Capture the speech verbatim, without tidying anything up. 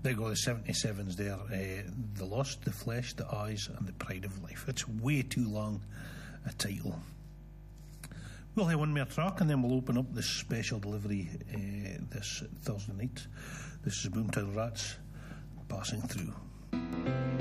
There you go, the seventy-sevens there. Uh, the Lust, the Flesh, the Eyes, and the Pride of Life. It's way too long a title. We'll have one more track and then we'll open up this special delivery uh, this Thursday night. This is Boomtown Rats, Passing Through.